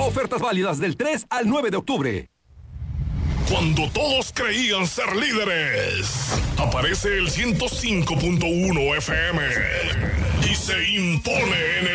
Ofertas válidas del 3 al 9 de octubre. Cuando todos creían ser líderes, aparece el 105.1 FM y se impone en el